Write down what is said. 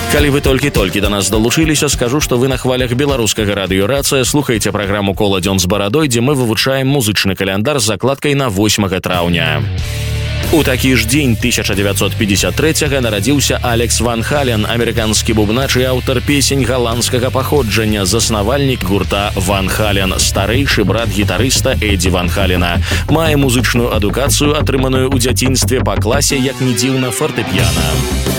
Калі вы толькі-толькі да нас далучыліся, скажу, што вы на хвалях беларускага радыёрацыя слухаеце праграму «Кола дзён з барадой», дзе мы вывучаем музычны каляндар з закладкай на 8 траўня. У такі ж дзень 1953-га нарадзіўся Алекс Ван Хален, амерыканскі бубнач і аўтар песень галандскага паходжання, заснавальнік гурта Ван Хален, старэйшы брат гітарыста Эдзі Ван Халена. Мае музычную адукацыю, атрыманую ў дзяцінстве па класе, як ні дзіўна, фартэпіяна.